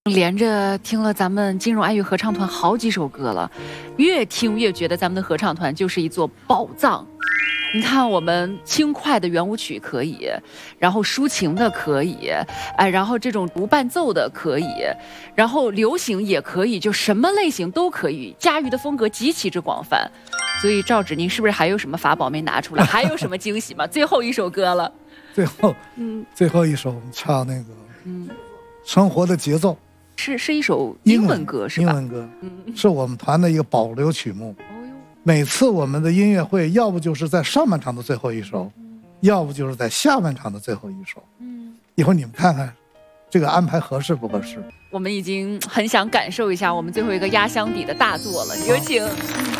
连着听了咱们金融爱乐合唱团好几首歌了，越听越觉得咱们的合唱团就是一座宝藏。你看，我们轻快的圆舞曲可以，然后抒情的可以，哎，然后这种无伴奏的可以，然后流行也可以，就什么类型都可以，驾驭的风格极其之广泛。所以赵芷，您是不是还有什么法宝没拿出来？还有什么惊喜吗？最后一首歌了， 最后一首我们唱那个，生活的节奏。 是一首英文歌是吧？ 英文歌，是我们团的一个保留曲目。每次我们的音乐会，要不就是在上半场的最后一首，要不就是在下半场的最后一首。一会儿你们看看，这个安排合适不合适？ 我们已经很想感受一下我们最后一个压箱底的大作了，有请。